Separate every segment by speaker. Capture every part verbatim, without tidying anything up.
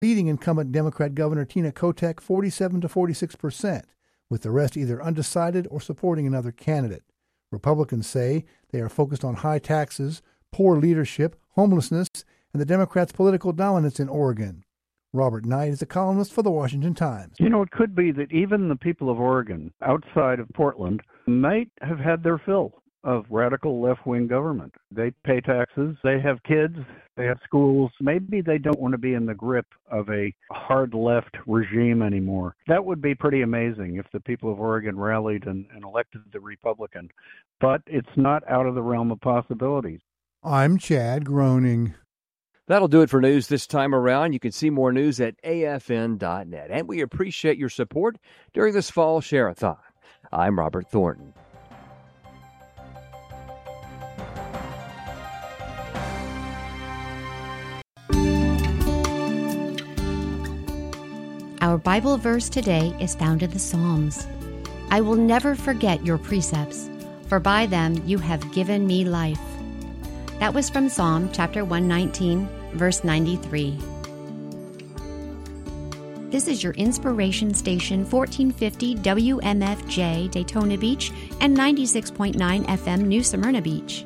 Speaker 1: beating incumbent Democrat Governor Tina Kotek forty-seven to forty-six percent, with the rest either undecided or supporting another candidate. Republicans say they are focused on high taxes, poor leadership, homelessness, and the Democrats' political dominance in Oregon. Robert Knight is a columnist for the Washington Times.
Speaker 2: You know, it could be that even the people of Oregon, outside of Portland, might have had their fill of radical left-wing government. They pay taxes, they have kids, they have schools. Maybe they don't want to be in the grip of a hard left regime anymore. That would be pretty amazing if the people of Oregon rallied and, and elected the Republican. But it's not out of the realm of possibilities.
Speaker 1: I'm Chad Groening.
Speaker 3: That'll do it for news this time around. You can see more news at A F N dot net. And we appreciate your support during this fall share-a-thon. I'm Robert Thornton.
Speaker 4: Our Bible verse today is found in the Psalms. I will never forget your precepts, for by them you have given me life. That was from Psalm chapter one nineteen, verse ninety-three. This is your inspiration station, fourteen fifty W M F J Daytona Beach and ninety-six point nine F M New Smyrna Beach.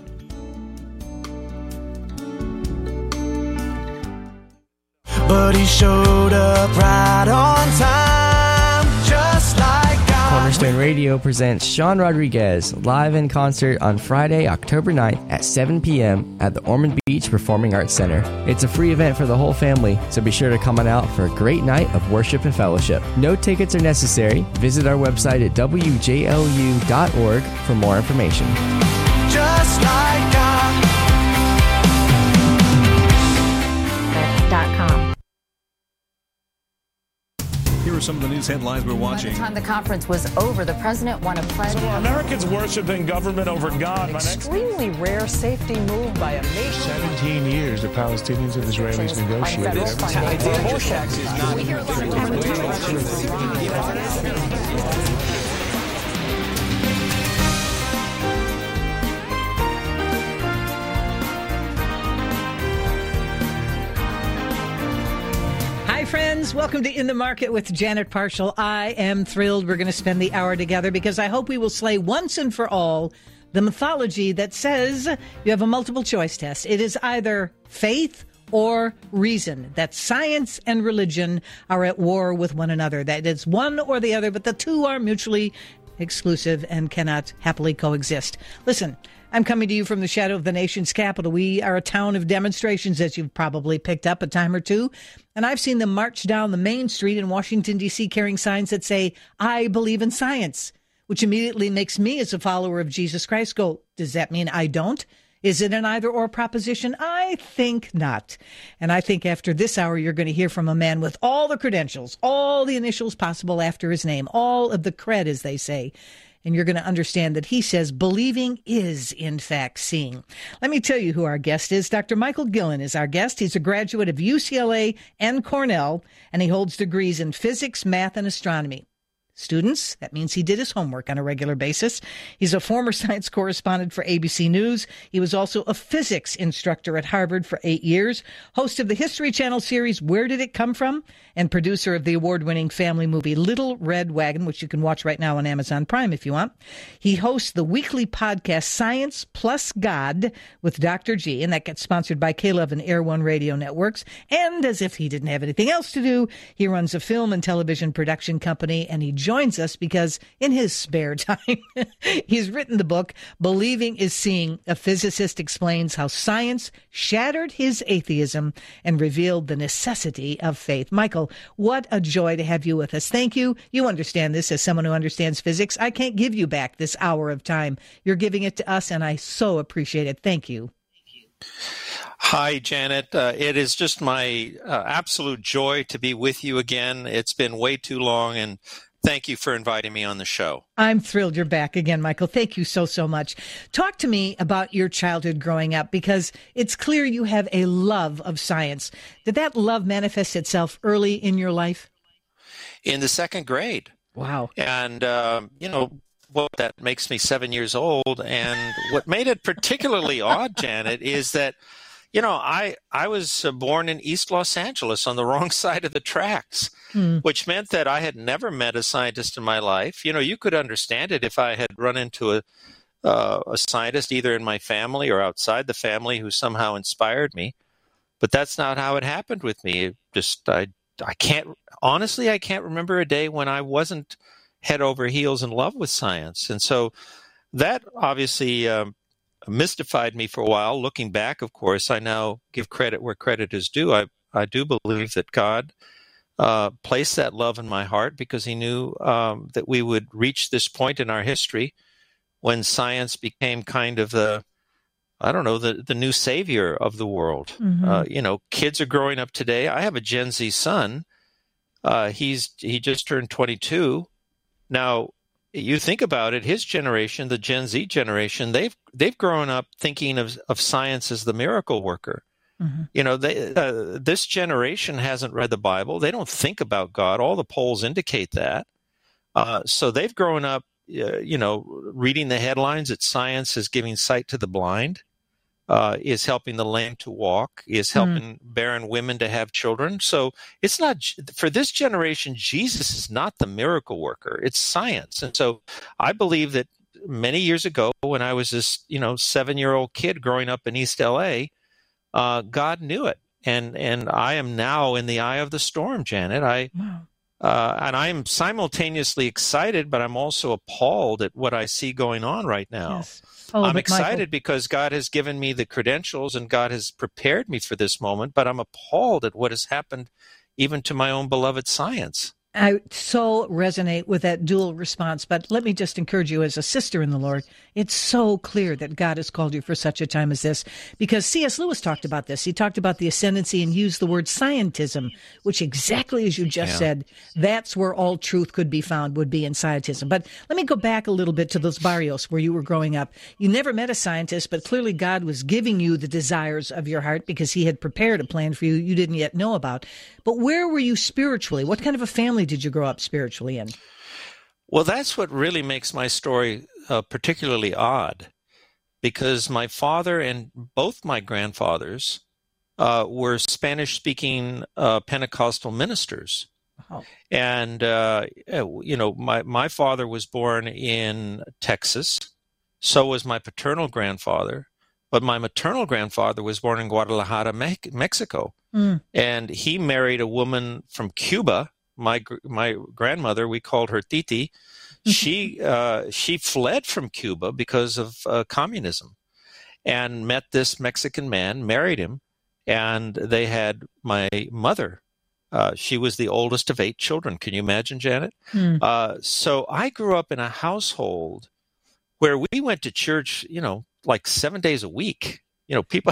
Speaker 5: But he showed up right on time, just like God.
Speaker 6: Cornerstone Radio presents Sean Rodriguez live in concert on Friday, October ninth at seven p.m. at the Ormond Beach Performing Arts Center. It's a free event for the whole family, so be sure to come on out for a great night of worship and fellowship. No tickets are necessary. Visit our website at W J L U dot org for more information.
Speaker 5: Just like God.
Speaker 4: Dot com.
Speaker 7: Here are some of the news headlines we're watching.
Speaker 8: By the time the conference was over, the president won a pledge.
Speaker 9: So Americans worshiping government over God.
Speaker 8: An extremely rare safety move by a nation.
Speaker 10: Seventeen years the Palestinians and Israelis negotiated.
Speaker 11: Friends, welcome to In the Market with Janet Parshall. I am thrilled we're going to spend the hour together because I hope we will slay once and for all the mythology that says you have a multiple choice test. It is either faith or reason, that science and religion are at war with one another, that it's one or the other, but the two are mutually exclusive and cannot happily coexist. Listen, I'm coming to you from the shadow of the nation's capital. We are a town of demonstrations, as you've probably picked up a time or two. And I've seen them march down the main street in Washington, D C, carrying signs that say, I believe in science, which immediately makes me, as a follower of Jesus Christ, go, does that mean I don't? Is it an either-or proposition? I think not. And I think after this hour, you're going to hear from a man with all the credentials, all the initials possible after his name, all of the cred, as they say. And you're going to understand that he says believing is, in fact, seeing. Let me tell you who our guest is. Doctor Michael Gillen is our guest. He's a graduate of U C L A and Cornell, and he holds degrees in physics, math, and astronomy. Students, that means he did his homework on a regular basis. He's a former science correspondent for A B C News. He was also a physics instructor at Harvard for eight years, host of the History Channel series Where Did It Come From?, and producer of the award-winning family movie Little Red Wagon, which you can watch right now on Amazon Prime if you want. He hosts the weekly podcast Science Plus God with Doctor G, and that gets sponsored by K-Love and Air One Radio Networks. And as if he didn't have anything else to do, he runs a film and television production company, and he joins us because in his spare time, he's written the book, Believing is Seeing. A physicist explains how science shattered his atheism and revealed the necessity of faith. Michael, what a joy to have you with us. Thank you. You understand this as someone who understands physics. I can't give you back this hour of time. You're giving it to us, and I so appreciate it. Thank you.
Speaker 12: Hi, Janet. Uh, it is just my uh, absolute joy to be with you again. It's been way too long, and thank you for inviting me on the show.
Speaker 11: I'm thrilled you're back again, Michael. Thank you so, so much. Talk to me about your childhood growing up, because it's clear you have a love of science. Did that love manifest itself early in your life?
Speaker 12: In the second grade.
Speaker 11: Wow.
Speaker 12: And, uh, you know, what that makes me seven years old. And what made it particularly odd, Janet, is that, you know, I, I was uh, born in East Los Angeles on the wrong side of the tracks,
Speaker 11: mm.
Speaker 12: which meant that I had never met a scientist in my life. You know, you could understand it if I had run into a, uh, a scientist either in my family or outside the family who somehow inspired me. But that's not how it happened with me. It just, I, I can't, honestly, I can't remember a day when I wasn't head over heels in love with science. And so that obviously um, mystified me for a while. Looking back, of course, I now give credit where credit is due. I, I do believe that God uh, placed that love in my heart because he knew um, that we would reach this point in our history when science became kind of the, I don't know, the, the new savior of the world.
Speaker 11: Mm-hmm.
Speaker 12: Uh, you know, kids are growing up today. I have a Gen Z son. Uh, he's he just turned twenty-two. Now, you think about it, his generation, the Gen Z generation, they've they've grown up thinking of, of science as the miracle worker.
Speaker 11: Mm-hmm.
Speaker 12: You know, they, uh, this generation hasn't read the Bible. They don't think about God. All the polls indicate that. Uh, so they've grown up, uh, you know, reading the headlines that science is giving sight to the blind, uh, is helping the lame to walk, is helping mm-hmm. barren women to have children. So it's not, for this generation, Jesus is not the miracle worker. It's science. And so I believe that many years ago, when I was this, you know, seven-year-old kid growing up in East L A, uh, God knew it. And and I am now in the eye of the storm, Janet. I
Speaker 11: wow.
Speaker 12: uh, and I'm simultaneously excited, but I'm also appalled at what I see going on right now.
Speaker 11: Yes. Oh,
Speaker 12: I'm excited
Speaker 11: Michael,
Speaker 12: because God has given me the credentials and God has prepared me for this moment, but I'm appalled at what has happened even to my own beloved science.
Speaker 11: I so resonate with that dual response, but let me just encourage you as a sister in the Lord. It's so clear that God has called you for such a time as this, because C S Lewis talked about this. He talked about the ascendancy and used the word scientism, which exactly as you just
Speaker 12: Yeah.
Speaker 11: said, that's where all truth could be found, would be in scientism. But let me go back a little bit to those barrios where you were growing up. You never met a scientist, but clearly God was giving you the desires of your heart because he had prepared a plan for you you didn't yet know about. But where were you spiritually? What kind of a family did you grow up spiritually in?
Speaker 12: Well, that's what really makes my story uh, particularly odd, because my father and both my grandfathers uh, were Spanish-speaking uh, Pentecostal ministers.
Speaker 11: Wow.
Speaker 12: And, uh, you know, my, my father was born in Texas. So was my paternal grandfather. But my maternal grandfather was born in Guadalajara, Me- Mexico.
Speaker 11: Mm.
Speaker 12: And he married a woman from Cuba. My my grandmother, we called her Titi. She uh, she fled from Cuba because of uh, communism, and met this Mexican man, married him, and they had my mother. Uh, she was the oldest of eight children. Can you imagine, Janet?
Speaker 11: Mm.
Speaker 12: Uh, so I grew up in a household where we went to church, you know, like seven days a week. You know, people,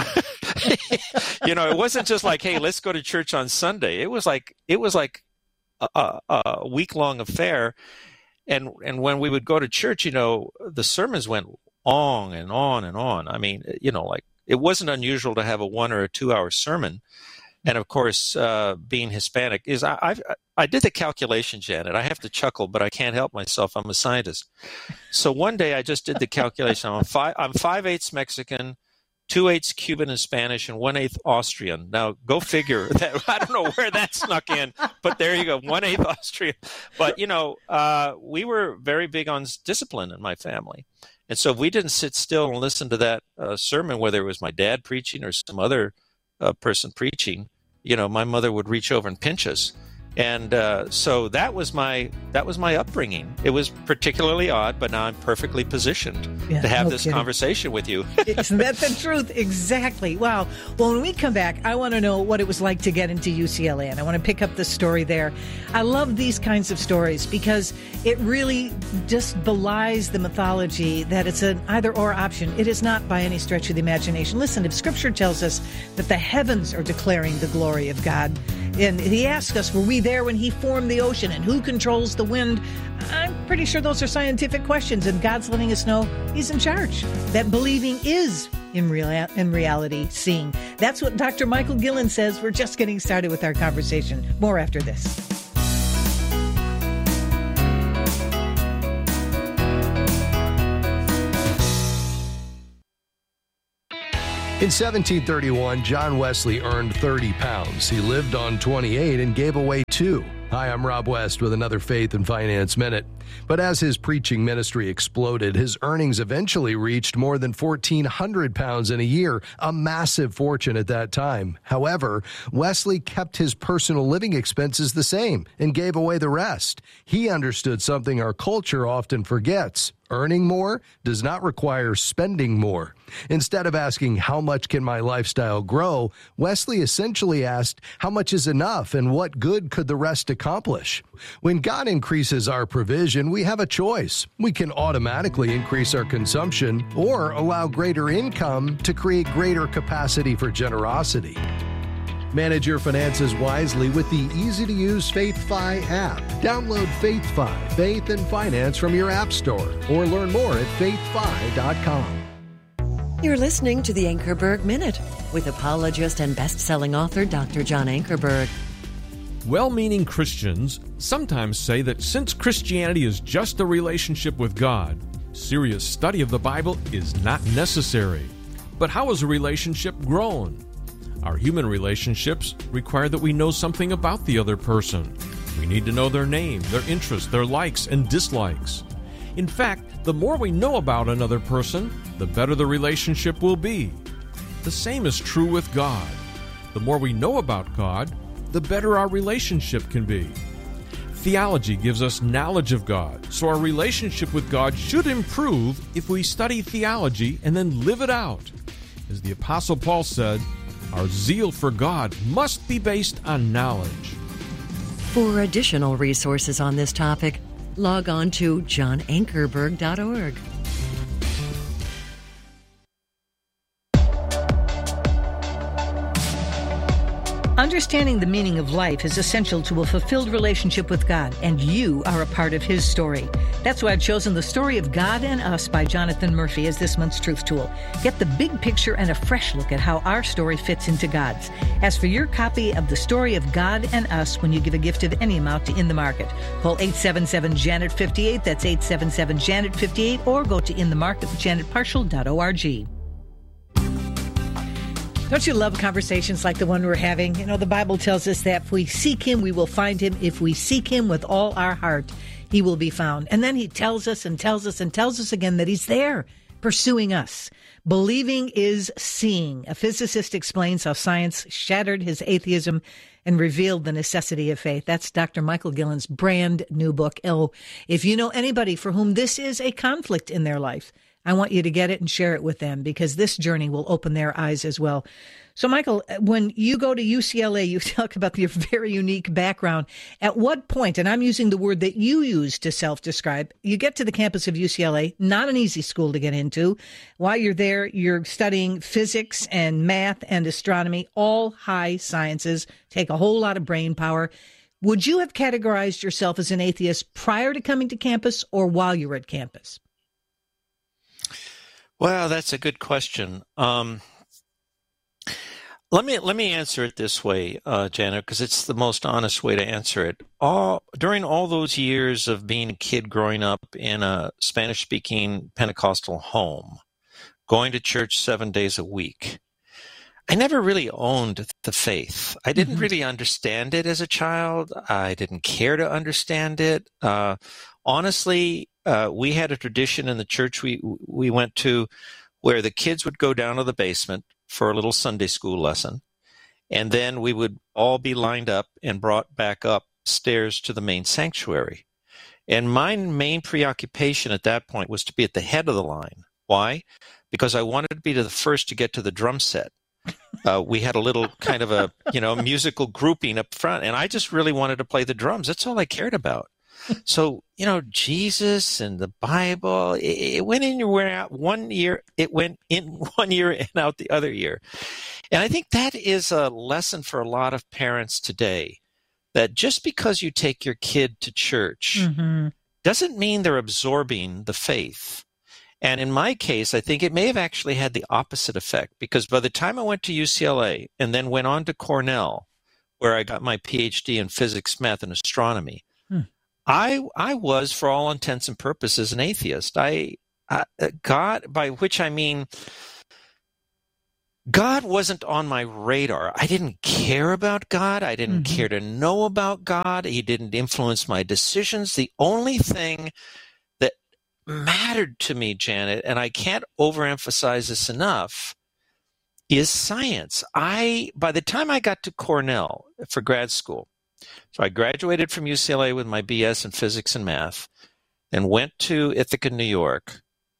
Speaker 12: you know, it wasn't just like, hey, let's go to church on Sunday. It was like, it was like a, a week-long affair. And and when we would go to church, you know, the sermons went on and on and on. I mean, you know, like it wasn't unusual to have a one or a two-hour sermon. And of course, uh, being Hispanic is I I've, I did the calculation, Janet. I have to chuckle, but I can't help myself. I'm a scientist. So one day I just did the calculation. I'm five. I'm five eighths Mexican, two eighths Cuban and Spanish, and one eighth Austrian. Now go figure that. I don't know where that snuck in, but there you go, one eighth Austrian. But you know, uh, we were very big on discipline in my family, and so if we didn't sit still and listen to that uh, sermon, whether it was my dad preaching or some other uh, person preaching, you know, my mother would reach over and pinch us. And uh, so that was my that was my upbringing. It was particularly odd, but now I'm perfectly positioned
Speaker 11: Yeah,
Speaker 12: to have
Speaker 11: no
Speaker 12: this
Speaker 11: kidding.
Speaker 12: conversation with you.
Speaker 11: Isn't that the truth? Exactly. Wow. Well, when we come back, I want to know what it was like to get into U C L A, and I want to pick up the story there. I love these kinds of stories because it really just belies the mythology that it's an either-or option. It is not by any stretch of the imagination. Listen, if Scripture tells us that the heavens are declaring the glory of God, and he asked us, were we there when he formed the ocean, and who controls the wind? I'm pretty sure those are scientific questions, and God's letting us know he's in charge. That believing is, in, real, in reality, seeing. That's what Doctor Michael Gillen says. We're just getting started with our conversation. More after this.
Speaker 13: In seventeen thirty-one, John Wesley earned thirty pounds. He lived on twenty-eight and gave away two. Hi, I'm Rob West with another Faith and Finance Minute. But as his preaching ministry exploded, his earnings eventually reached more than fourteen hundred pounds in a year, a massive fortune at that time. However, Wesley kept his personal living expenses the same and gave away the rest. He understood something our culture often forgets. Earning more does not require spending more. Instead of asking, how much can my lifestyle grow, Wesley essentially asked, how much is enough and what good could the rest accomplish? When God increases our provision, we have a choice. We can automatically increase our consumption or allow greater income to create greater capacity for generosity. Manage your finances wisely with the easy-to-use FaithFi app. Download FaithFi, Faith and Finance from your app store, or learn more at faith fi dot com.
Speaker 14: You're listening to the Ankerberg Minute with apologist and best-selling author Doctor John Ankerberg.
Speaker 15: Well-meaning Christians sometimes say that since Christianity is just a relationship with God, serious study of the Bible is not necessary. But how is a relationship grown? Our human relationships require that we know something about the other person. We need to know their name, their interests, their likes and dislikes. In fact, the more we know about another person, the better the relationship will be. The same is true with God. The more we know about God, the better our relationship can be. Theology gives us knowledge of God, so our relationship with God should improve if we study theology and then live it out. As the Apostle Paul said, our zeal for God must be based on knowledge.
Speaker 14: For additional resources on this topic, log on to john ankerberg dot org.
Speaker 11: Understanding the meaning of life is essential to a fulfilled relationship with God, and you are a part of His story. That's why I've chosen The Story of God and Us by Jonathan Murphy as this month's Truth Tool. Get the big picture and a fresh look at how our story fits into God's. Ask for your copy of The Story of God and Us when you give a gift of any amount to In the Market. Call eight seven seven, Janet fifty-eight, that's eight seven seven, Janet fifty-eight, or go to in the market with janet parshall dot org. Don't you love conversations like the one we're having? You know, the Bible tells us that if we seek Him, we will find Him. If we seek Him with all our heart, He will be found. And then He tells us and tells us and tells us again that He's there pursuing us. Believing is seeing. A physicist explains how science shattered his atheism and revealed the necessity of faith. That's Doctor Michael Gillen's brand new book. Oh, if you know anybody for whom this is a conflict in their life, I want you to get it and share it with them, because this journey will open their eyes as well. So, Michael, when you go to U C L A, you talk about your very unique background. At what point, and I'm using the word that you use to self-describe, you get to the campus of U C L A, not an easy school to get into. While you're there, you're studying physics and math and astronomy, all high sciences, take a whole lot of brain power. Would you have categorized yourself as an atheist prior to coming to campus or while you were at campus?
Speaker 12: Well, that's a good question. Um, let me let me answer it this way, uh, Janet, because it's the most honest way to answer it. All during all those years of being a kid growing up in a Spanish-speaking Pentecostal home, going to church seven days a week, I never really owned the faith. I didn't mm-hmm. really understand it as a child. I didn't care to understand it. Uh, honestly, Uh, we had a tradition in the church we we went to where the kids would go down to the basement for a little Sunday school lesson, and then we would all be lined up and brought back upstairs to the main sanctuary. And my main preoccupation at that point was to be at the head of the line. Why? Because I wanted to be the first to get to the drum set. Uh, we had a little kind of a you know musical grouping up front, and I just really wanted to play the drums. That's all I cared about. So, you know, Jesus and the Bible, it, it went in and went out one year. It went in one year and out the other year. And I think that is a lesson for a lot of parents today, that just because you take your kid to church mm-hmm. doesn't mean they're absorbing the faith. And in my case, I think it may have actually had the opposite effect, because by the time I went to U C L A and then went on to Cornell, where I got my P H D in physics, math, and astronomy, hmm. I I was, for all intents and purposes, an atheist. I, I God, by which I mean, God wasn't on my radar. I didn't care about God. I didn't mm-hmm. care to know about God. He didn't influence my decisions. The only thing that mattered to me, Janet, and I can't overemphasize this enough, is science. I, by the time I got to Cornell for grad school, so I graduated from U C L A with my B S in physics and math, and went to Ithaca, New York,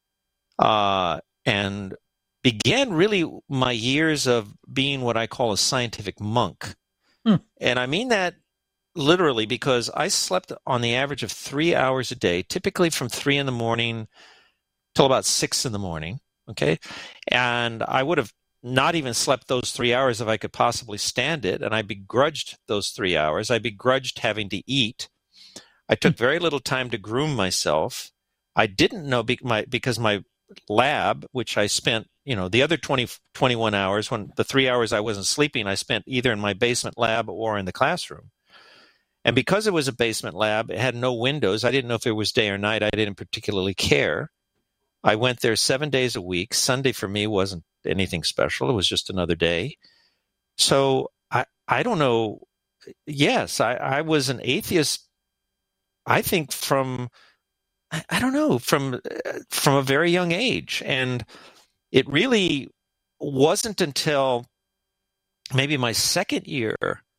Speaker 12: uh, and began really my years of being what I call a scientific monk. Hmm. And I mean that literally, because I slept on the average of three hours a day, typically from three in the morning till about six in the morning. Okay. And I would have not even slept those three hours if I could possibly stand it. And I begrudged those three hours. I begrudged having to eat. I took very little time to groom myself. I didn't know be- my, because my lab, which I spent, you know, the other twenty, twenty-one hours, when the three hours I wasn't sleeping, I spent either in my basement lab or in the classroom. And because it was a basement lab, it had no windows. I didn't know if it was day or night. I didn't particularly care. I went there seven days a week. Sunday for me wasn't anything special. It was just another day. So I, I don't know. Yes, I, I was an atheist, I think from, I, I don't know, from, from a very young age. And it really wasn't until maybe my second year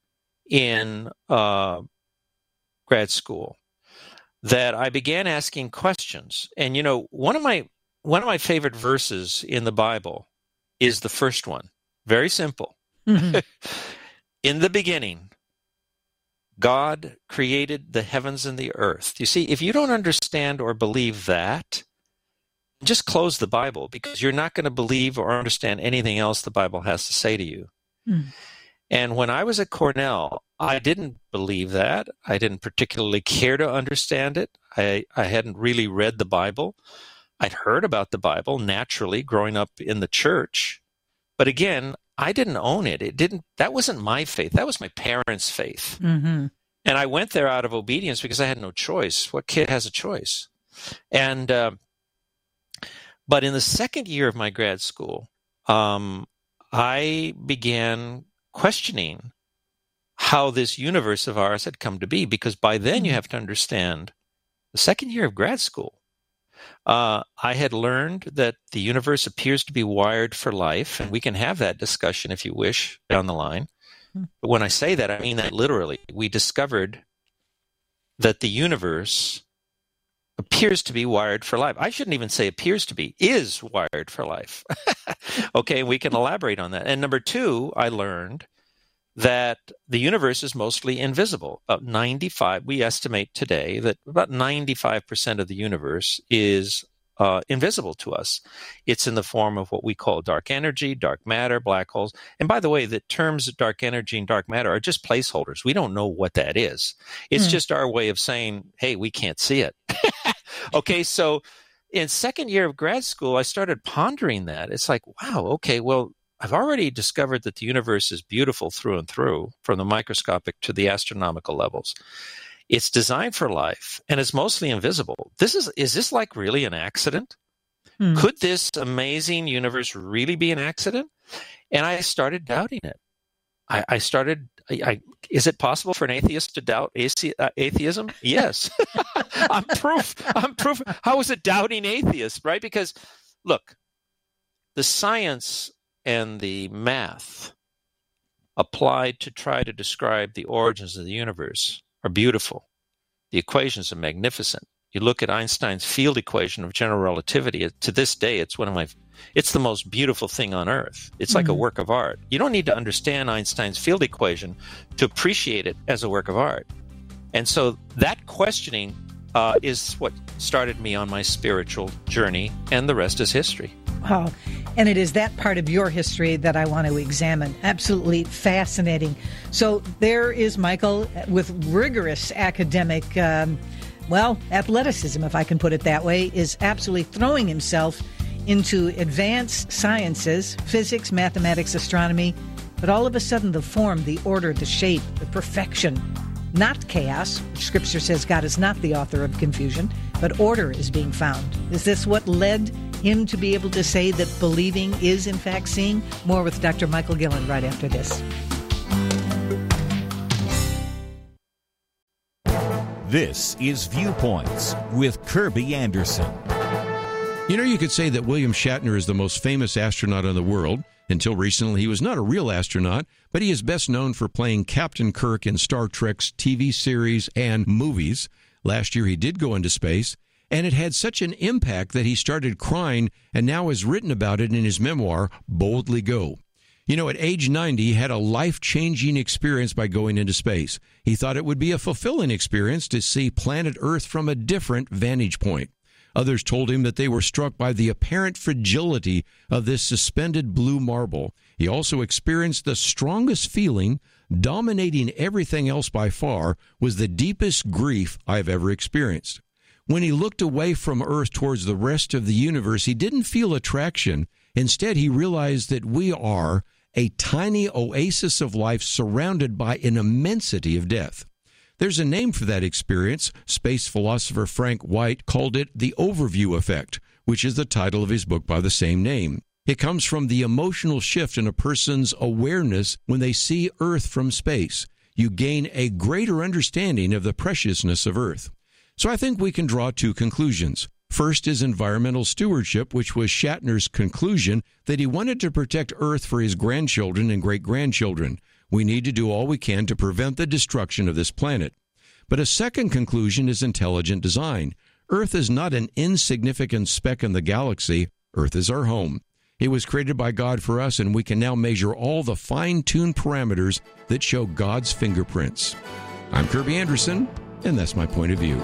Speaker 12: in uh, grad school that I began asking questions. And, you know, one of my one of my favorite verses in the Bible is the first one. Very simple. Mm-hmm. In the beginning, God created the heavens and the earth. You see, if you don't understand or believe that, just close the Bible, because you're not going to believe or understand anything else the Bible has to say to you. Mm. And when I was at Cornell, I didn't believe that. I didn't particularly care to understand it. I, I hadn't really read the Bible. I'd heard about the Bible naturally growing up in the church. But again, I didn't own it. It didn't. That wasn't my faith. That was my parents' faith. Mm-hmm. And I went there out of obedience because I had no choice. What kid has a choice? And uh, but in the second year of my grad school, um, I began questioning how this universe of ours had come to be, because by then you have to understand the second year of grad school. Uh, I had learned that the universe appears to be wired for life, and we can have that discussion if you wish down the line. But when I say that, I mean that literally. We discovered that the universe appears to be wired for life. I shouldn't even say appears to be, is wired for life. Okay, we can elaborate on that. And number two, I learned that the universe is mostly invisible. About ninety-five, we estimate today that about ninety-five percent of the universe is uh, invisible to us. It's in the form of what we call dark energy, dark matter, black holes. And by the way, the terms dark energy and dark matter are just placeholders. We don't know what that is. It's mm. just our way of saying, hey, we can't see it. Okay, so in second year of grad school, I started pondering that. It's like, wow, okay, well, I've already discovered that the universe is beautiful through and through, from the microscopic to the astronomical levels. It's designed for life, and it's mostly invisible. This is, is this like really an accident? Hmm. Could this amazing universe really be an accident? And I started doubting it. I, I started, I, I, is it possible for an atheist to doubt athe- uh, atheism? Yes. I'm proof. I'm proof. How is it doubting atheists, right? Because, look, the science and the math applied to try to describe the origins of the universe are beautiful. The equations are magnificent. You look at Einstein's field equation of general relativity. To this day, it's one of my, it's the most beautiful thing on earth. It's like mm-hmm. a work of art. You don't need to understand Einstein's field equation to appreciate it as a work of art. And so that questioning uh, is what started me on my spiritual journey, and the rest is history.
Speaker 11: Wow. And it is that part of your history that I want to examine. Absolutely fascinating. So there is Michael with rigorous academic, um, well, athleticism, if I can put it that way, is absolutely throwing himself into advanced sciences, physics, mathematics, astronomy, but all of a sudden the form, the order, the shape, the perfection, not chaos, which Scripture says God is not the author of confusion, but order is being found. Is this what led him to be able to say that believing is in fact seeing? More with Doctor Michael Gillen right after this.
Speaker 16: This is Viewpoints with Kirby Anderson.
Speaker 17: You know, you could say that William Shatner is the most famous astronaut in the world. Until recently, he was not a real astronaut, but he is best known for playing Captain Kirk in Star Trek's T V series and movies. Last year, he did go into space, and it had such an impact that he started crying and now has written about it in his memoir, Boldly Go. You know, at age ninety, he had a life-changing experience by going into space. He thought it would be a fulfilling experience to see planet Earth from a different vantage point. Others told him that they were struck by the apparent fragility of this suspended blue marble. He also experienced the strongest feeling, dominating everything else by far, was the deepest grief I've ever experienced. When he looked away from Earth towards the rest of the universe, he didn't feel attraction. Instead, he realized that we are a tiny oasis of life surrounded by an immensity of death. There's a name for that experience. Space philosopher Frank White called it the overview effect, which is the title of his book by the same name. It comes from the emotional shift in a person's awareness when they see Earth from space. You gain a greater understanding of the preciousness of Earth. So I think we can draw two conclusions. First is environmental stewardship, which was Shatner's conclusion that he wanted to protect Earth for his grandchildren and great-grandchildren. We need to do all we can to prevent the destruction of this planet. But a second conclusion is intelligent design. Earth is not an insignificant speck in the galaxy. Earth is our home. It was created by God for us, and we can now measure all the fine-tuned parameters that show God's fingerprints. I'm Kirby Anderson, and that's my point of view.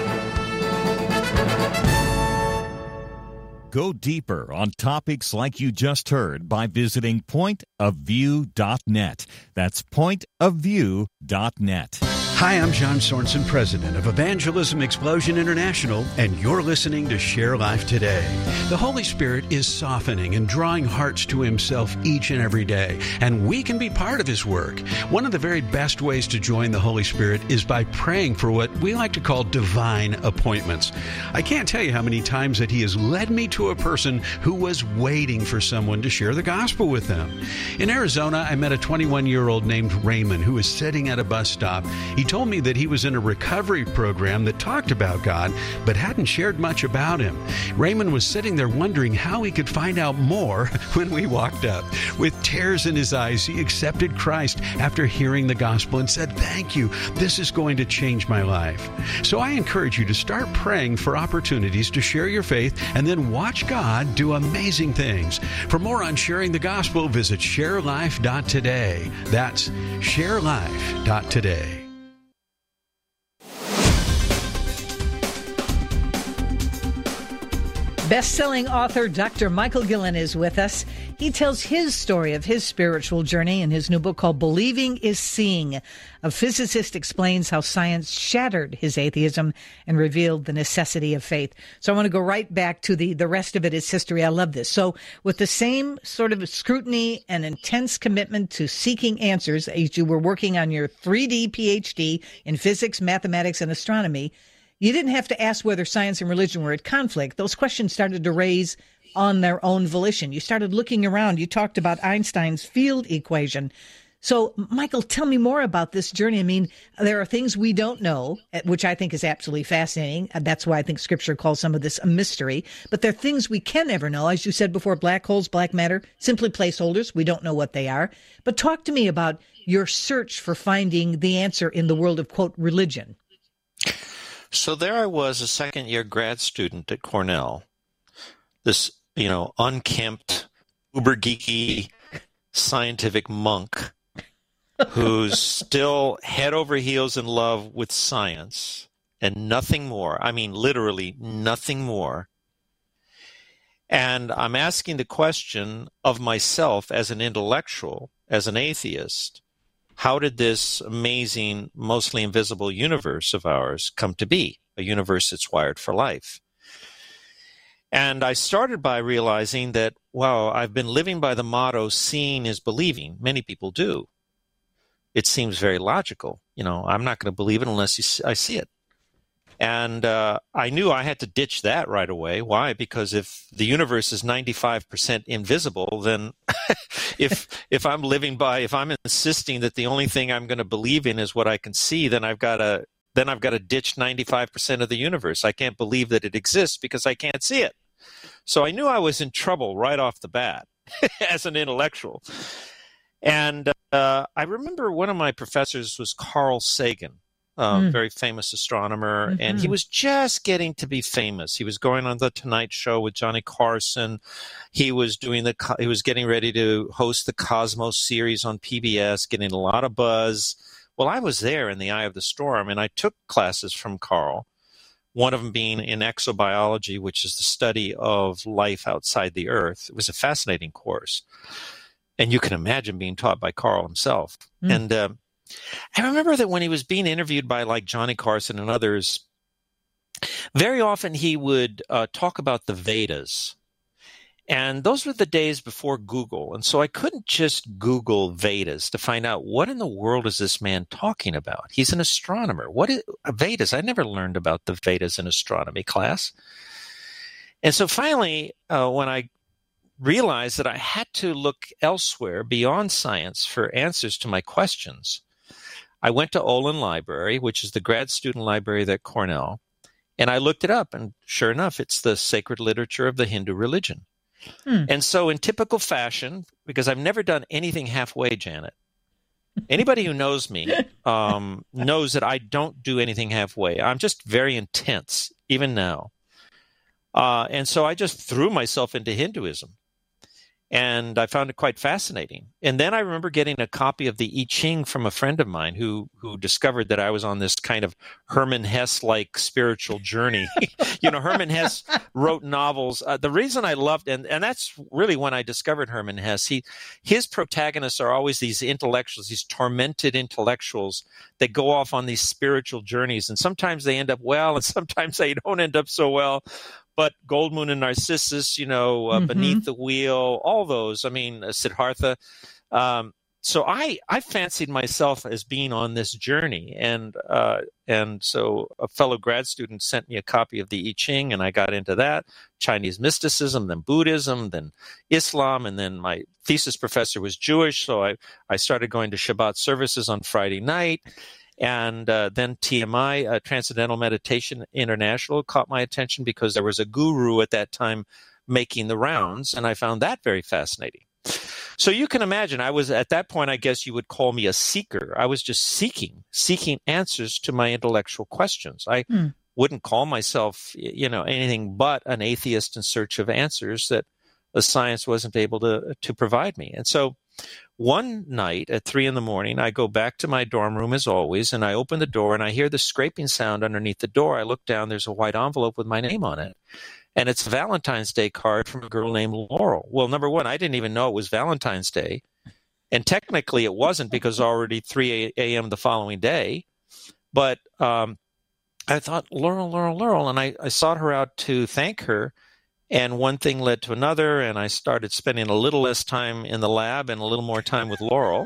Speaker 16: Go deeper on topics like you just heard by visiting point of view dot net. That's point of view dot net.
Speaker 18: Hi, I'm John Sorensen, president of Evangelism Explosion International, and you're listening to Share Life Today. The Holy Spirit is softening and drawing hearts to Himself each and every day, and we can be part of His work. One of the very best ways to join the Holy Spirit is by praying for what we like to call divine appointments. I can't tell you how many times that He has led me to a person who was waiting for someone to share the gospel with them. In Arizona, I met a twenty-one-year-old named Raymond who was sitting at a bus stop. He told me that he was in a recovery program that talked about God, but hadn't shared much about Him. Raymond was sitting there wondering how he could find out more when we walked up. With tears in his eyes, he accepted Christ after hearing the gospel and said, "Thank you. This is going to change my life." So I encourage you to start praying for opportunities to share your faith and then watch God do amazing things. For more on sharing the gospel, visit share life dot today. That's share life dot today.
Speaker 11: Best-selling author Doctor Michael Gillen is with us. He tells his story of his spiritual journey in his new book called Believing is Seeing. A physicist explains how science shattered his atheism and revealed the necessity of faith. So I want to go right back to the, the rest of it is history. I love this. So with the same sort of scrutiny and intense commitment to seeking answers as you were working on your three D P H D in physics, mathematics, and astronomy, you didn't have to ask whether science and religion were at conflict. Those questions started to raise on their own volition. You started looking around. You talked about Einstein's field equation. So, Michael, tell me more about this journey. I mean, there are things we don't know, which I think is absolutely fascinating. That's why I think Scripture calls some of this a mystery. But there are things we can never know. As you said before, black holes, black matter, simply placeholders. We don't know what they are. But talk to me about your search for finding the answer in the world of, quote, religion.
Speaker 12: So there I was, a second-year grad student at Cornell, this, you know, unkempt, uber-geeky scientific monk who's still head over heels in love with science and nothing more. I mean, literally nothing more. And I'm asking the question of myself as an intellectual, as an atheist, how did this amazing, mostly invisible universe of ours come to be, a universe that's wired for life? And I started by realizing that, wow, I've been living by the motto, seeing is believing. Many people do. It seems very logical. You know, I'm not going to believe it unless you see, I see it. And uh, I knew I had to ditch that right away. Why? Because if the universe is ninety-five percent invisible, then if if I'm living by, if I'm insisting that the only thing I'm going to believe in is what I can see, then I've got to then I've got to ditch ninety-five percent of the universe. I can't believe that it exists because I can't see it. So I knew I was in trouble right off the bat as an intellectual. And uh, I remember one of my professors was Carl Sagan. Uh, mm. Very famous astronomer, mm-hmm. and he was just getting to be famous. He was going on the Tonight Show with Johnny Carson. He was doing the. He was getting ready to host the Cosmos series on P B S, getting a lot of buzz. Well, I was there in the eye of the storm, and I took classes from Carl. One of them being in exobiology, which is the study of life outside the Earth. It was a fascinating course, and you can imagine being taught by Carl himself. Mm. And uh, I remember that when he was being interviewed by like Johnny Carson and others, very often he would uh, talk about the Vedas. And those were the days before Google. And so I couldn't just Google Vedas to find out what in the world is this man talking about. He's an astronomer. What is Vedas? I never learned about the Vedas in astronomy class. And so finally, uh, when I realized that I had to look elsewhere beyond science for answers to my questions, I went to Olin Library, which is the grad student library at Cornell, and I looked it up, and sure enough, it's the sacred literature of the Hindu religion. Hmm. And so in typical fashion, because I've never done anything halfway, Janet, anybody who knows me um, knows that I don't do anything halfway. I'm just very intense, even now. Uh, and so I just threw myself into Hinduism. And I found it quite fascinating. And then I remember getting a copy of the I Ching from a friend of mine who who discovered that I was on this kind of Hermann Hesse-like spiritual journey. You know, Hermann Hesse wrote novels. Uh, the reason I loved, and, and that's really when I discovered Hermann Hesse, he, his protagonists are always these intellectuals, these tormented intellectuals that go off on these spiritual journeys. And sometimes they end up well, and sometimes they don't end up so well. But Goldmoon and Narcissus, you know, uh, mm-hmm. Beneath the Wheel, all those, I mean, uh, Siddhartha. Um, so I, I fancied myself as being on this journey. And uh, and so a fellow grad student sent me a copy of the I Ching, and I got into that. Chinese mysticism, then Buddhism, then Islam, and then my thesis professor was Jewish. So I, I started going to Shabbat services on Friday night. And uh, then T M I, uh, Transcendental Meditation International, caught my attention because there was a guru at that time making the rounds, and I found that very fascinating. So you can imagine, I was at that point, I guess you would call me a seeker. I was just seeking, seeking answers to my intellectual questions. I hmm. wouldn't call myself, you know, anything but an atheist in search of answers that the science wasn't able to to provide me. And so one night at three in the morning, I go back to my dorm room as always, and I open the door and I hear the scraping sound underneath the door. I look down, there's a white envelope with my name on it. And it's a Valentine's Day card from a girl named Laurel. Well, number one, I didn't even know it was Valentine's Day. And technically it wasn't because already three a.m. the following day. But um, I thought, Laurel, Laurel, Laurel. And I, I sought her out to thank her. And one thing led to another, and I started spending a little less time in the lab and a little more time with Laurel.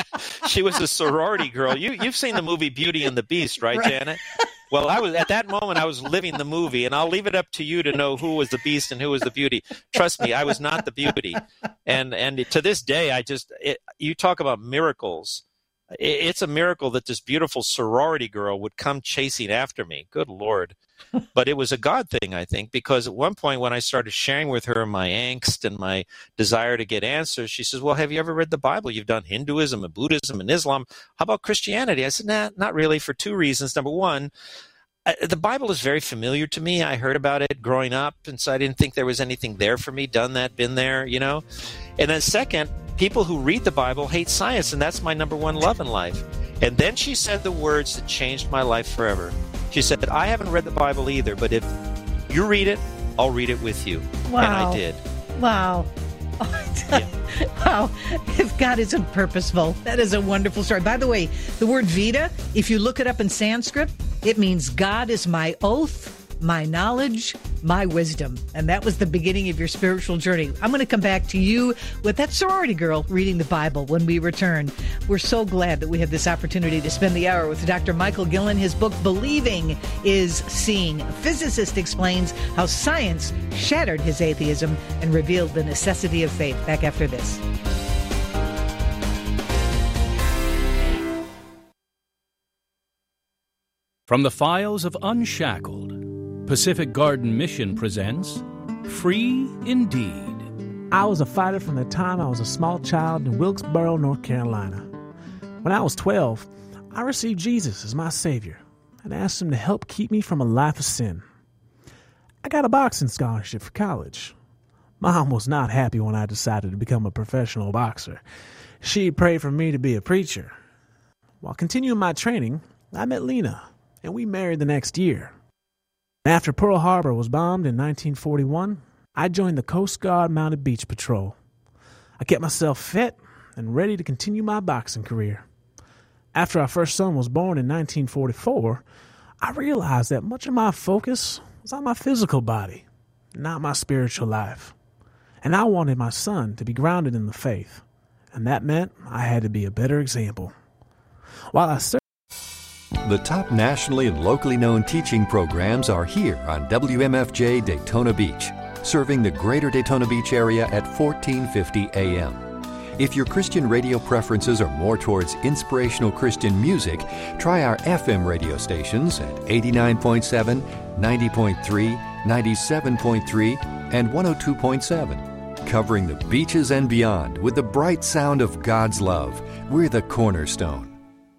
Speaker 12: She was a sorority girl. You, you've seen the movie Beauty and the Beast, right, right, Janet? Well, I was at that moment, I was living the movie, and I'll leave it up to you to know who was the Beast and who was the Beauty. Trust me, I was not the Beauty. And and to this day, I just, it, you talk about miracles. It, it's a miracle that this beautiful sorority girl would come chasing after me. Good Lord. But it was a God thing, I think, because at one point when I started sharing with her my angst and my desire to get answers, she says, well, have you ever read the Bible? You've done Hinduism and Buddhism and Islam. How about Christianity? I said, nah, not really, for two reasons. Number one, the Bible is very familiar to me. I heard about it growing up, and so I didn't think there was anything there for me, done that, been there, you know. And then second, people who read the Bible hate science, and that's my number one love in life. And then she said the words that changed my life forever. She said, I haven't read the Bible either, but if you read it, I'll read it with you.
Speaker 11: Wow.
Speaker 12: And I did.
Speaker 11: Wow. Yeah. Wow. If God isn't purposeful, that is a wonderful story. By the way, the word Veda, if you look it up in Sanskrit, it means God is my oath my knowledge, my wisdom. And that was the beginning of your spiritual journey. I'm going to come back to you with that sorority girl reading the Bible when we return. We're so glad that we have this opportunity to spend the hour with Doctor Michael Gillen. His book, Believing is Seeing. A physicist explains how science shattered his atheism and revealed the necessity of faith. Back after this.
Speaker 19: From the files of Unshackled, Pacific Garden Mission presents Free Indeed.
Speaker 20: I was a fighter from the time I was a small child in Wilkesboro, North Carolina. When I was twelve, I received Jesus as my Savior and asked Him to help keep me from a life of sin. I got a boxing scholarship for college. Mom was not happy when I decided to become a professional boxer. She prayed for me to be a preacher. While continuing my training, I met Lena, and we married the next year. After Pearl Harbor was bombed in nineteen forty-one, I joined the Coast Guard Mounted Beach Patrol. I kept myself fit and ready to continue my boxing career. After our first son was born in nineteen forty-four, I realized that much of my focus was on my physical body, not my spiritual life. And I wanted my son to be grounded in the faith, and that meant I had to be a better example. While I served
Speaker 21: The top nationally and locally known teaching programs are here on W M F J Daytona Beach, serving the greater Daytona Beach area at fourteen fifty A M. If your Christian radio preferences are more towards inspirational Christian music, try our F M radio stations at eighty-nine point seven, ninety point three, ninety-seven point three, and one oh two point seven. Covering the beaches and beyond with the bright sound of God's love, we're the Cornerstone.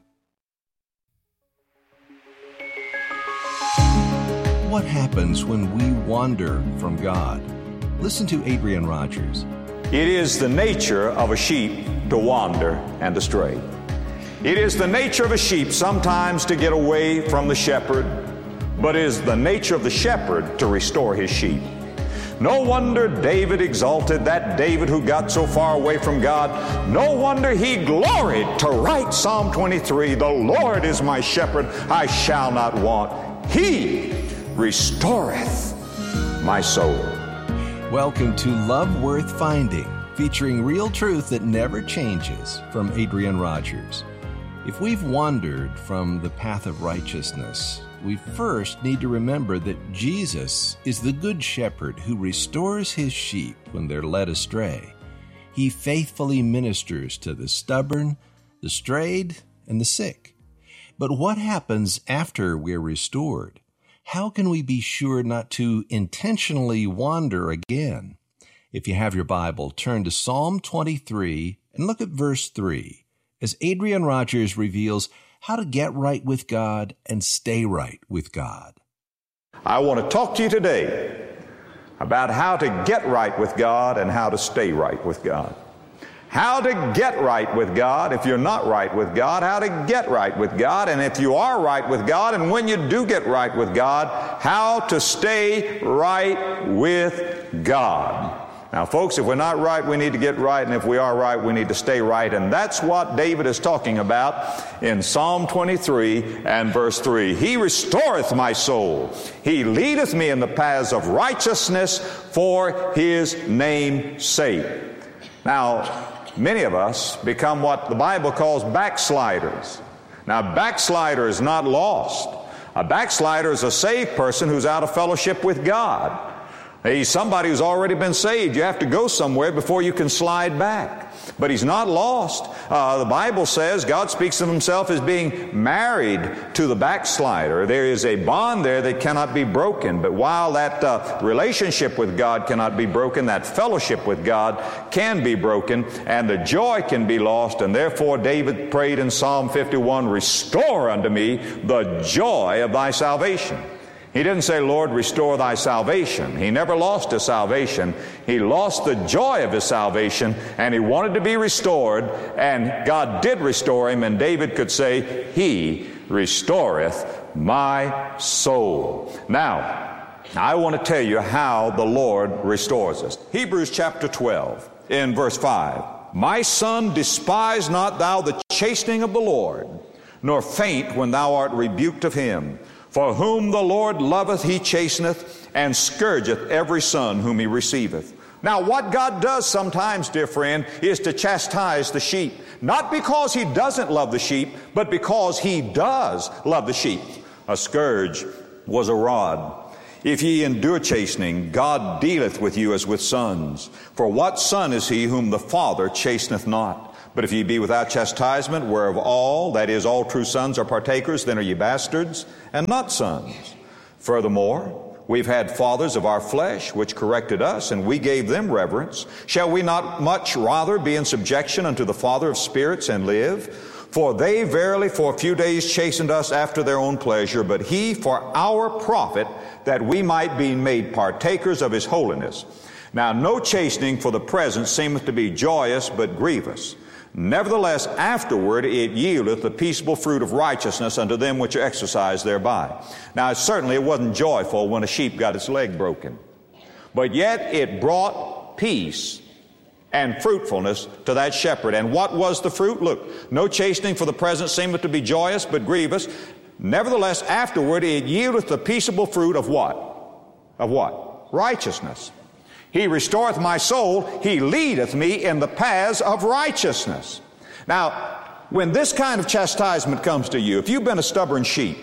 Speaker 22: What happens when we wander from God? Listen to Adrian Rogers.
Speaker 23: It is the nature of a sheep to wander and to stray. It is the nature of a sheep sometimes to get away from the shepherd, but it is the nature of the shepherd to restore his sheep. No wonder David exalted that David who got so far away from God. No wonder he gloried to write Psalm twenty-three, "The Lord is my shepherd, I shall not want. He restoreth my soul."
Speaker 22: Welcome to Love Worth Finding, featuring real truth that never changes, from Adrian Rogers. If we've wandered from the path of righteousness, we first need to remember that Jesus is the good shepherd who restores his sheep when they're led astray. He faithfully ministers to the stubborn, the strayed, and the sick. But what happens after we're restored? How can we be sure not to intentionally wander again? If you have your Bible, turn to Psalm twenty-three and look at verse three, as Adrian Rogers reveals how to get right with God and stay right with God.
Speaker 23: I want to talk to you today about how to get right with God and how to stay right with God. How to get right with God if you're not right with God, how to get right with God, and if you are right with God, and when you do get right with God, how to stay right with God. Now, folks, if we're not right, we need to get right, and if we are right, we need to stay right, and that's what David is talking about in Psalm twenty-three and verse three. He restoreth my soul. He leadeth me in the paths of righteousness for his name's sake. Now, many of us become what the Bible calls backsliders. Now, a backslider is not lost. A backslider is a saved person who's out of fellowship with God. He's somebody who's already been saved. You have to go somewhere before you can slide back. But he's not lost. Uh, the Bible says God speaks of himself as being married to the backslider. There is a bond there that cannot be broken. But while that uh, relationship with God cannot be broken, that fellowship with God can be broken, and the joy can be lost. And therefore David prayed in Psalm fifty-one, "Restore unto me the joy of thy salvation." He didn't say, "Lord, restore thy salvation." He never lost his salvation. He lost the joy of his salvation, and he wanted to be restored, and God did restore him, and David could say, "He restoreth my soul." Now, I want to tell you how the Lord restores us. Hebrews chapter twelve, in verse five. "My son, despise not thou the chastening of the Lord, nor faint when thou art rebuked of him. For whom the Lord loveth, he chasteneth, and scourgeth every son whom he receiveth. Now, what God does sometimes, dear friend, is to chastise the sheep. Not because he doesn't love the sheep, but because he does love the sheep. A scourge was a rod. If ye endure chastening, God dealeth with you as with sons. For what son is he whom the Father chasteneth not? But if ye be without chastisement, whereof all, that is, all true sons are partakers, then are ye bastards, and not sons. Furthermore, we've had fathers of our flesh, which corrected us, and we gave them reverence. Shall we not much rather be in subjection unto the Father of spirits and live? For they verily for a few days chastened us after their own pleasure, but he for our profit, that we might be made partakers of his holiness. Now no chastening for the present seemeth to be joyous, but grievous. Nevertheless, afterward it yieldeth the peaceable fruit of righteousness unto them which are exercised thereby. Now certainly it wasn't joyful when a sheep got its leg broken, but yet it brought peace and fruitfulness to that shepherd. And what was the fruit? Look, no chastening for the present seemeth to be joyous, but grievous. Nevertheless, afterward it yieldeth the peaceable fruit of what? Of what? Righteousness. He restoreth my soul. He leadeth me in the paths of righteousness. Now, when this kind of chastisement comes to you, if you've been a stubborn sheep,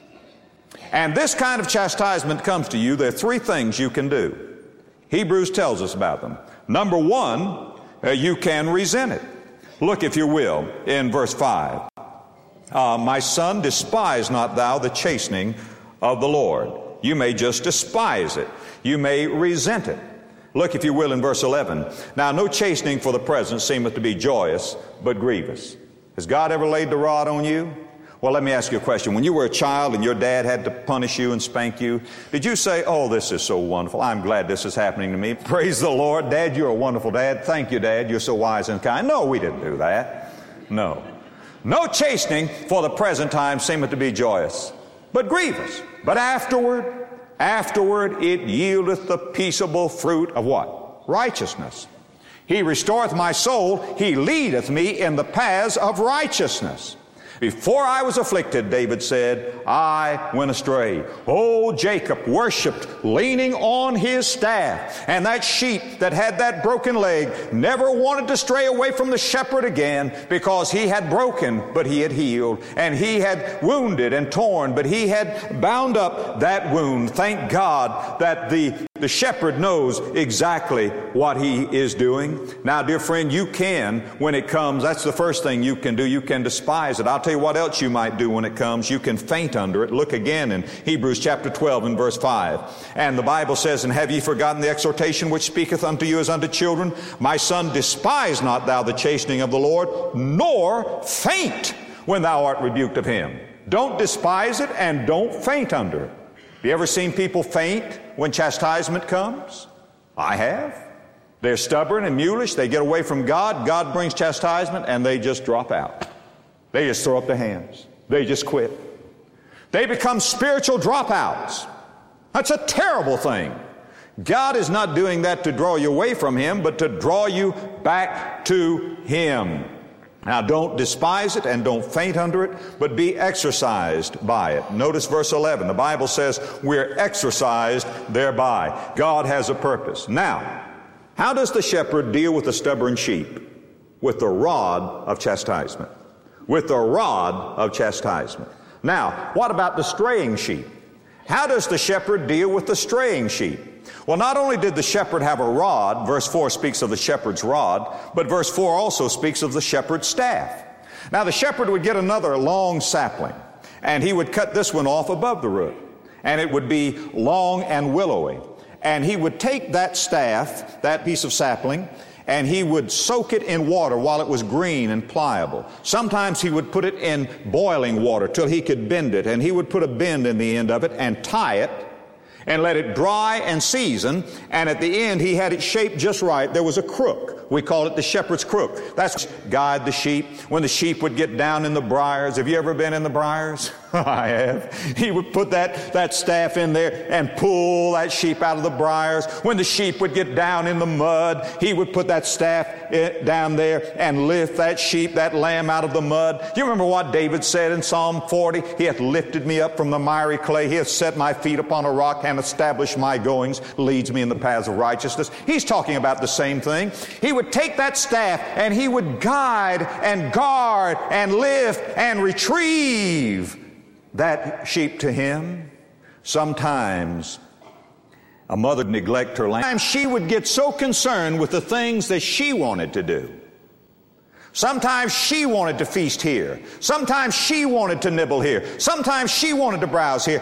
Speaker 23: and this kind of chastisement comes to you, there are three things you can do. Hebrews tells us about them. Number one, uh, you can resent it. Look, if you will, in verse five. Uh, my son, despise not thou the chastening of the Lord. You may just despise it. You may resent it. Look, if you will, in verse eleven. Now, no chastening for the present seemeth to be joyous, but grievous. Has God ever laid the rod on you? Well, let me ask you a question. When you were a child and your dad had to punish you and spank you, did you say, oh, this is so wonderful. I'm glad this is happening to me. Praise the Lord. Dad, you're a wonderful dad. Thank you, Dad. You're so wise and kind. No, we didn't do that. No. No chastening for the present time seemeth to be joyous, but grievous. But afterward, Afterward it yieldeth the peaceable fruit of what? Righteousness. He restoreth my soul. He leadeth me in the paths of righteousness. Before I was afflicted, David said, I went astray. Oh, Jacob worshipped leaning on his staff. And that sheep that had that broken leg never wanted to stray away from the shepherd again, because he had broken, but he had healed. And he had wounded and torn, but he had bound up that wound. Thank God that the, the shepherd knows exactly what he is doing. Now, dear friend, you can, when it comes, that's the first thing you can do. You can despise it. I'll tell you what else you might do when it comes. You can faint under it. Look again in Hebrews chapter twelve and verse five. And the Bible says, and have ye forgotten the exhortation which speaketh unto you as unto children? My son, despise not thou the chastening of the Lord, nor faint when thou art rebuked of him. Don't despise it and don't faint under it. Have you ever seen people faint when chastisement comes? I have. They're stubborn and mulish. They get away from God. God brings chastisement and they just drop out. They just throw up their hands. They just quit. They become spiritual dropouts. That's a terrible thing. God is not doing that to draw you away from him, but to draw you back to him. Now, don't despise it and don't faint under it, but be exercised by it. Notice verse eleven. The Bible says we're exercised thereby. God has a purpose. Now, how does the shepherd deal with the stubborn sheep? With the rod of chastisement. With the rod of chastisement. Now, what about the straying sheep? How does the shepherd deal with the straying sheep? Well, not only did the shepherd have a rod, verse four speaks of the shepherd's rod, but verse four also speaks of the shepherd's staff. Now, the shepherd would get another long sapling, and he would cut this one off above the root, and it would be long and willowy. And he would take that staff, that piece of sapling, and he would soak it in water while it was green and pliable. Sometimes he would put it in boiling water till he could bend it, and he would put a bend in the end of it and tie it and let it dry and season, and at the end he had it shaped just right. There was a crook. We call it the shepherd's crook. That's to guide the sheep. When the sheep would get down in the briars, have you ever been in the briars? I have. He would put that, that staff in there and pull that sheep out of the briars. When the sheep would get down in the mud, he would put that staff down there and lift that sheep, that lamb out of the mud. You remember what David said in Psalm forty? He hath lifted me up from the miry clay. He hath set my feet upon a rock and established my goings, leads me in the paths of righteousness. He's talking about the same thing. He would take that staff and he would guide and guard and lift and retrieve that sheep to him. Sometimes a mother would neglect her lamb. Sometimes she would get so concerned with the things that she wanted to do. Sometimes she wanted to feast here. Sometimes she wanted to nibble here. Sometimes she wanted to browse here.